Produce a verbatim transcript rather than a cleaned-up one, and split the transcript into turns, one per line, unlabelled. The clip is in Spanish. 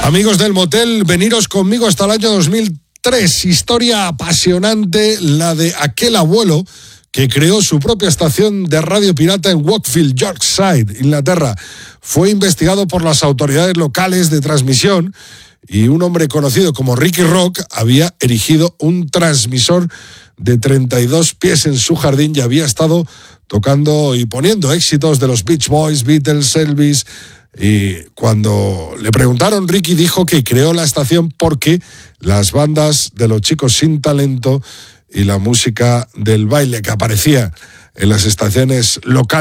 Amigos del motel, veniros conmigo hasta el año dos mil tres. Historia apasionante, la de aquel abuelo que creó su propia estación de radio pirata en Wakefield, Yorkshire, Inglaterra. Fue investigado por las autoridades locales de transmisión y un hombre conocido como Ricky Rock había erigido un transmisor de treinta y dos pies en su jardín y había estado tocando y poniendo éxitos de los Beach Boys, Beatles, Elvis. Y cuando le preguntaron, Ricky dijo que creó la estación porque las bandas de los chicos sin talento y la música del baile que aparecía en las estaciones locales